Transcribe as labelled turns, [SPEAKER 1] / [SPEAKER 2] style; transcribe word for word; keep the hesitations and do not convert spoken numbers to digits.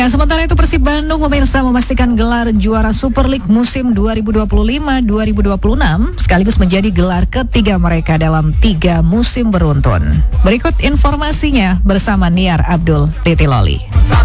[SPEAKER 1] Ya, sementara itu Persib Bandung pemirsa memastikan gelar juara Super League musim dua ribu dua puluh lima dua ribu dua puluh enam sekaligus menjadi gelar ketiga mereka dalam tiga musim beruntun. Berikut informasinya bersama Niar Abdul Titiloli.